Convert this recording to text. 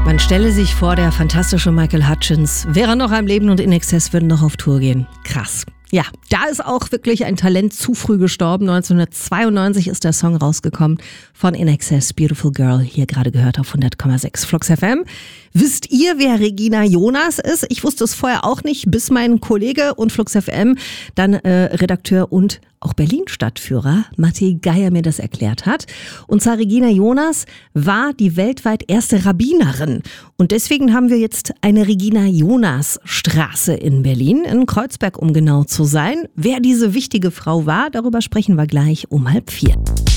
Man stelle sich vor, der fantastische Michael Hutchence wäre noch am Leben und INXS würden noch auf Tour gehen. Krass. Ja, da ist auch wirklich ein Talent zu früh gestorben. 1992 ist der Song rausgekommen von INXS, Beautiful Girl, hier gerade gehört auf 100,6 Flux FM. Wisst ihr, wer Regina Jonas ist? Ich wusste es vorher auch nicht, bis mein Kollege und Flux FM, dann Redakteur und auch Berlin-Stadtführer Matti Geier mir das erklärt hat. Und zwar Regina Jonas war die weltweit erste Rabbinerin. Und deswegen haben wir jetzt eine Regina-Jonas-Straße in Berlin, in Kreuzberg, um genau zu sein. Wer diese wichtige Frau war, darüber sprechen wir gleich um 3:30.